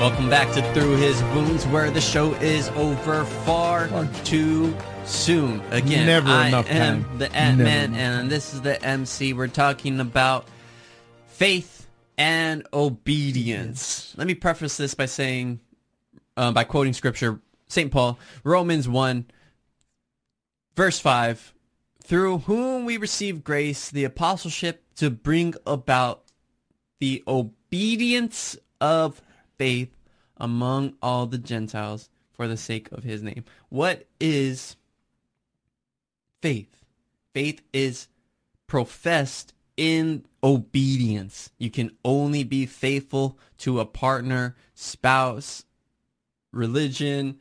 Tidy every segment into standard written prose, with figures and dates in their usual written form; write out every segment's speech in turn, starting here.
Welcome back to Through His Wounds, where the show is over far too soon. Again, Never enough time. I am the Ant-Man, and this is the MC. We're talking about faith and obedience. Let me preface this by saying, by quoting scripture, St. Paul, Romans 1, verse 5, through whom we receive grace, the apostleship to bring about the obedience of faith among all the Gentiles for the sake of his name. What is faith? Faith is professed in obedience. You can only be faithful to a partner, spouse, religion,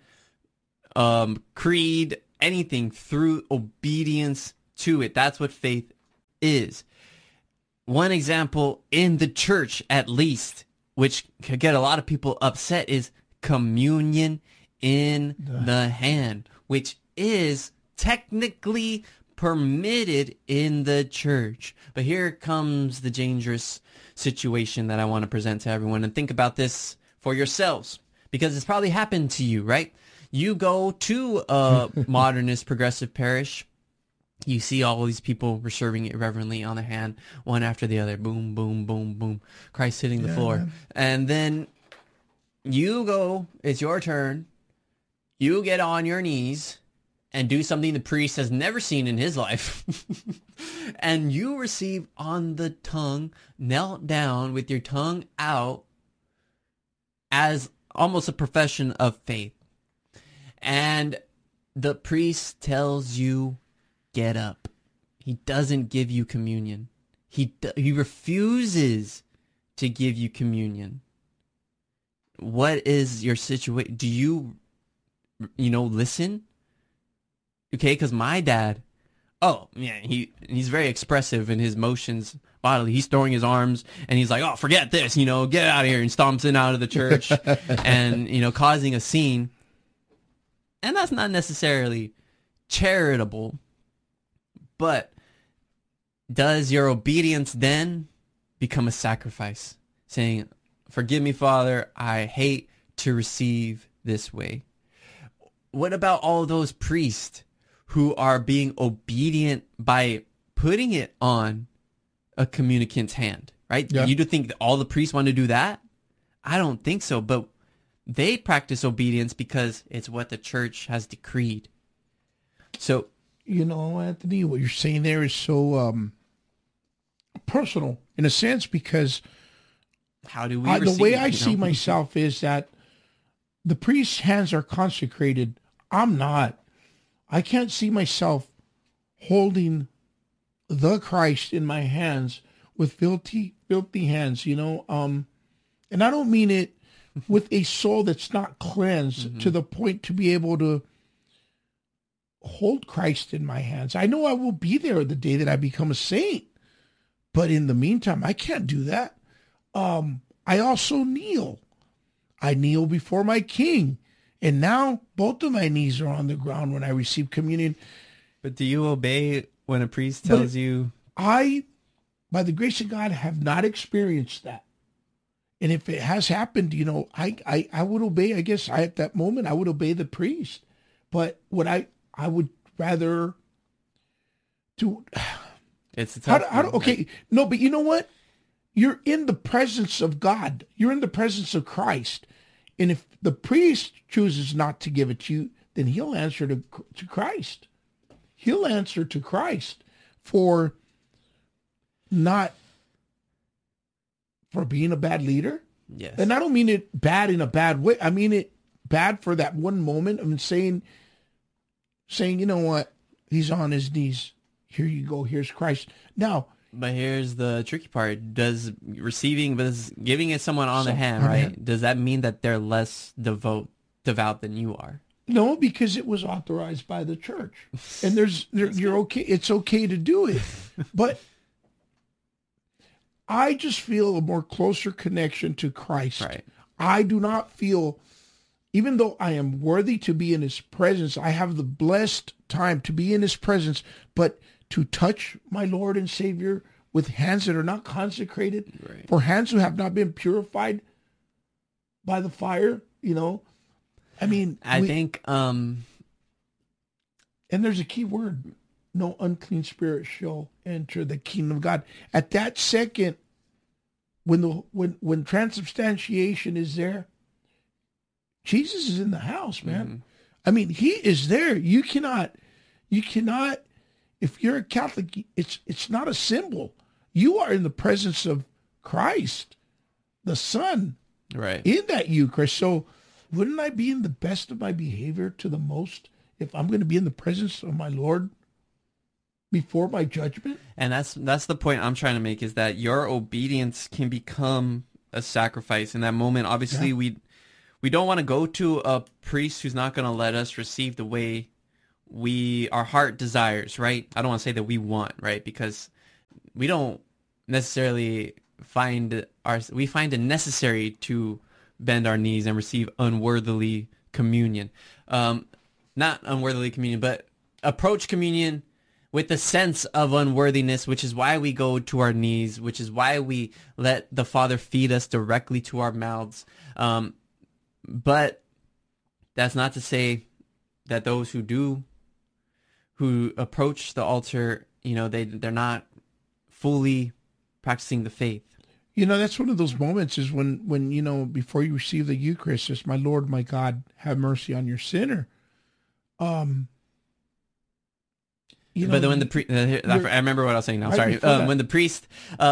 creed, anything through obedience to it. That's what faith is. One example in the church, at least, which could get a lot of people upset, is communion in the hand, which is technically permitted in the church. But here comes the dangerous situation that I want to present to everyone. And think about this for yourselves, because it's probably happened to you, right? You go to a modernist progressive parish. You see all these people serving it reverently on the hand, one after the other. Boom, boom, boom, boom. Christ hitting the floor. Man. And then you go, it's your turn. You get on your knees and do something the priest has never seen in his life. And you receive on the tongue, knelt down with your tongue out as almost a profession of faith. And the priest tells you, get up. He doesn't give you communion. He refuses to give you communion. What is your situation? Do you listen? Okay, because my dad, he's very expressive in his motions bodily. He's throwing his arms and he's like, oh, forget this, get out of here, and stomps in out of the church and, causing a scene. And that's not necessarily charitable. But does your obedience then become a sacrifice? Saying, forgive me, Father, I hate to receive this way. What about all those priests who are being obedient by putting it on a communicant's hand, right? Yeah. You do think that all the priests want to do that? I don't think so, but they practice obedience because it's what the church has decreed. So, Anthony, what you're saying there is so personal in a sense, because how do we receive, the way I see myself is that the priest's hands are consecrated. I'm not. I can't see myself holding the Christ in my hands with filthy hands, and I don't mean it with a soul that's not cleansed to the point to be able to hold Christ in my hands. I know I will be there the day that I become a saint, but in the meantime, I can't do that. I also kneel. I kneel before my King, and now both of my knees are on the ground when I receive communion. But do you obey when a priest tells you? I, by the grace of God, have not experienced that. And if it has happened, I would obey. I guess at that moment I would obey the priest. But what I would rather do. It's a tough thing, okay, right? No, but you know what? You're in the presence of God. You're in the presence of Christ. And if the priest chooses not to give it to you, then he'll answer to Christ. He'll answer to Christ for being a bad leader. Yes. And I don't mean it bad in a bad way. I mean it bad for that one moment of saying, you know what? He's on his knees. Here you go. Here's Christ. Now, but here's the tricky part. Does giving it someone on the hand, right? Does that mean that they're less devout than you are? No, because it was authorized by the church. And you're okay. It's okay to do it. But I just feel a more closer connection to Christ. Right. I do not feel, even though I am worthy to be in his presence, I have the blessed time to be in his presence, but to touch my Lord and Savior with hands that are not consecrated, right, for hands who have not been purified by the fire, you know. I mean, I think and there's a key word: no unclean spirit shall enter the kingdom of God. At that second, when transubstantiation is there, Jesus is in the house, man. Mm-hmm. I mean, he is there. You cannot. If you're a Catholic, it's not a symbol. You are in the presence of Christ, the Son, right. in that Eucharist. So wouldn't I be in the best of my behavior to the most if I'm going to be in the presence of my Lord before my judgment? And that's the point I'm trying to make, is that your obedience can become a sacrifice. In that moment, obviously, we don't want to go to a priest who's not going to let us receive the way our heart desires, right? I don't want to say that we want, right? Because we don't necessarily find it necessary to bend our knees and receive unworthily communion. Not unworthily communion, but approach communion with a sense of unworthiness, which is why we go to our knees, which is why we let the Father feed us directly to our mouths. But that's not to say that those who approach the altar, you know, they're not fully practicing the faith. You know, that's one of those moments is when you know, before you receive the Eucharist, it's my Lord, my God, have mercy on your sinner. You know, but then I remember what I was saying now. Sorry. When the priest,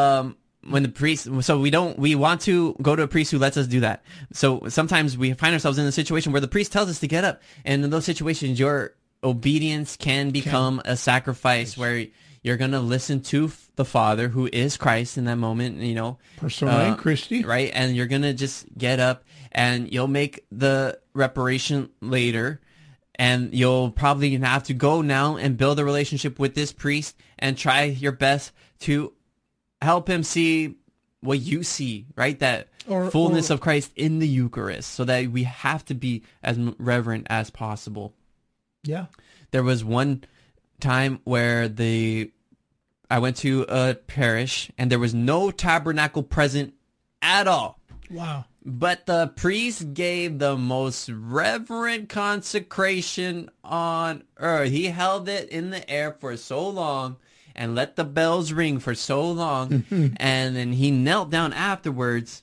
so we want to go to a priest who lets us do that. So sometimes we find ourselves in a situation where the priest tells us to get up. And in those situations, your obedience can become a sacrifice where you're going to listen to the Father, who is Christ in that moment, you know. Persona in Christi. Right? And you're going to just get up and you'll make the reparation later. And you'll probably have to go now and build a relationship with this priest and try your best to help him see what you see, right? That fullness of Christ in the Eucharist, so that we have to be as reverent as possible. Yeah. There was one time where I went to a parish and there was no tabernacle present at all. Wow. But the priest gave the most reverent consecration on earth. He held it in the air for so long and let the bells ring for so long. And then he knelt down afterwards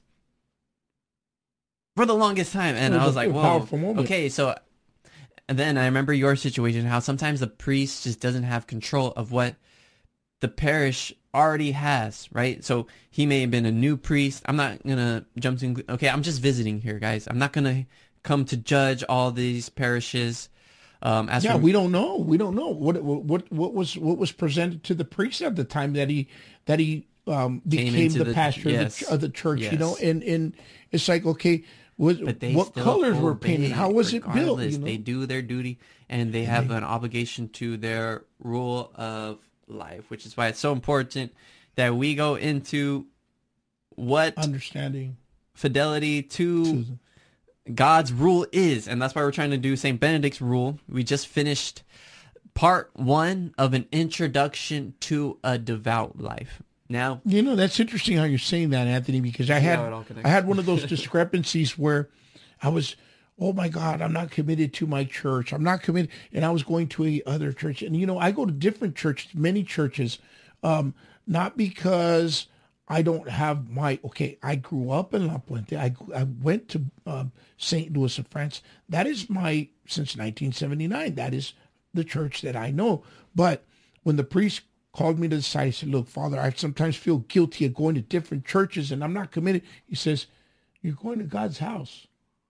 for the longest time. And I was like, whoa, okay. So, and then I remember your situation, how sometimes the priest just doesn't have control of what the parish already has, right? So he may have been a new priest. I'm not going to jump to, okay, I'm just visiting here, guys. I'm not going to come to judge all these parishes. We don't know. We don't know what was presented to the priest at the time that he became the pastor of the church, you know, and it's like, okay, what colors were painted? How was it built? You know? They do their duty, and they have an obligation to their rule of life, which is why it's so important that we go into what understanding fidelity to God's rule is. And that's why we're trying to do St. Benedict's rule. We just finished part 1 of an introduction to a devout life. Now, you know, that's interesting how you're saying that, Anthony, because I had one of those discrepancies where I was, oh my God, I'm not committed to my church. I'm not committed. And I was going to a other church. And, you know, I go to different churches, many churches, not because I don't have I grew up in La Puente. I went to St. Louis of France. That is since 1979, that is the church that I know. But when the priest called me to the side, he said, look, Father, I sometimes feel guilty of going to different churches and I'm not committed. He says, you're going to God's house.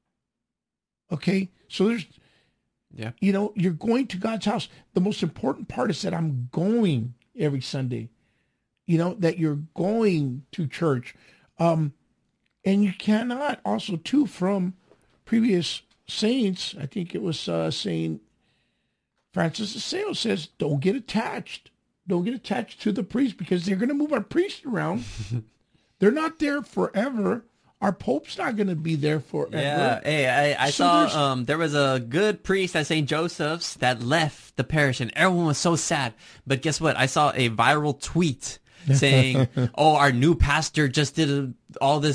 Okay, so you know, you're going to God's house. The most important part is that I'm going every Sunday, you know, that you're going to church. And you cannot also, too, from previous saints, I think it was St. Francis de Sales says, don't get attached. Don't get attached to the priest because they're going to move our priest around. They're not there forever. Our Pope's not going to be there forever. Yeah, hey, I saw there was a good priest at St. Joseph's that left the parish, and everyone was so sad. But guess what? I saw a viral tweet saying, oh, our new pastor just did all this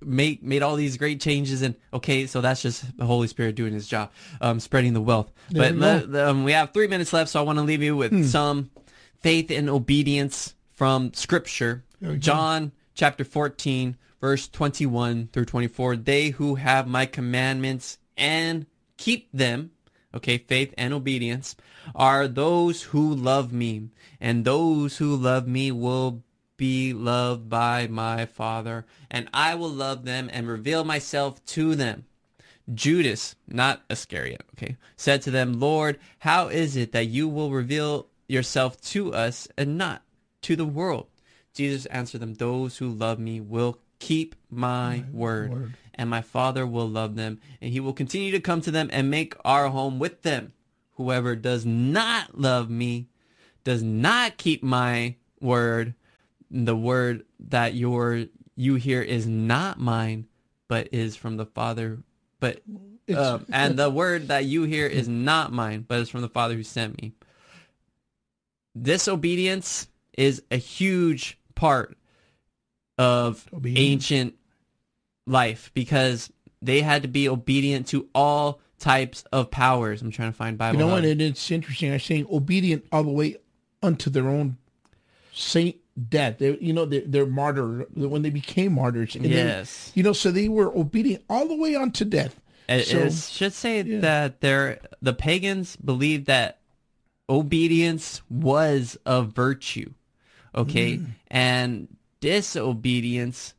made all these great changes, and okay, so that's just the Holy Spirit doing his job, spreading the wealth. There But we have 3 minutes left, so I want to leave you with some faith and obedience from Scripture. John chapter 14, verse 21 through 24. They who have my commandments and keep them, okay, faith and obedience, are those who love me, and those who love me will be loved by my Father, and I will love them and reveal myself to them. Judas, not Iscariot, okay, said to them, Lord, how is it that you will reveal yourself to us and not to the world? Jesus answered them, those who love me will keep my word, and my Father will love them, and he will continue to come to them and make our home with them. Whoever does not love me does not keep my word. The word that you hear is not mine, but is from the Father. But and the word that you hear is not mine, but is from the Father who sent me. Disobedience is a huge part of ancient life because they had to be obedient to all types of powers. I'm trying to find Bible. You know what? It's interesting. I'm saying obedient all the way unto their own saint death. They're martyr when they became martyrs. And yes. Then, so they were obedient all the way unto death. It should say that the pagans believed that obedience was a virtue. Okay, and disobedience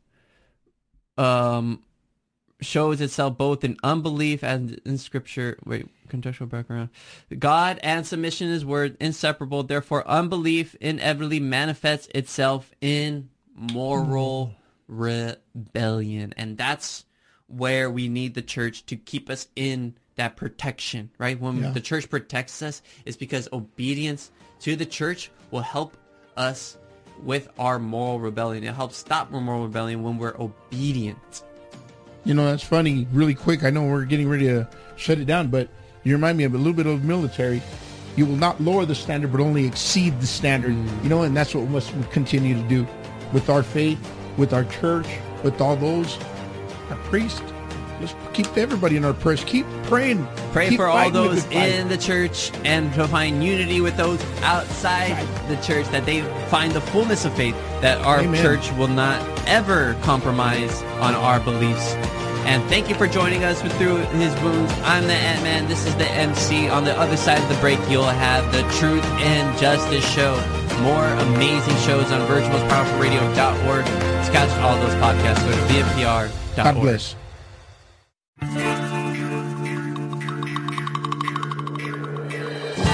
shows itself both in unbelief and in Scripture. Wait, contextual background. God and submission to his word inseparable. Therefore, unbelief inevitably manifests itself in moral rebellion. And that's where we need the church to keep us in that protection, right? When the church protects us, it's because obedience to the church will help us with our moral rebellion. It helps stop our moral rebellion when we're obedient. That's funny. Really quick, I know we're getting ready to shut it down, but you remind me of a little bit of military. You will not lower the standard, but only exceed the standard. And that's what we must continue to do with our faith, with our church, with all those, our priests. Just keep everybody in our prayers. Keep praying. Pray for all those in the church and to find unity with those outside the church, that they find the fullness of faith, that our church will not ever compromise on our beliefs. And thank you for joining us Through His Wounds. I'm the Ant-Man. This is the MC. On the other side of the break, you'll have the Truth and Justice Show. More amazing shows on virtualmostpowerfulradio.org. To catch all those podcasts, go to VMPR.org. God bless.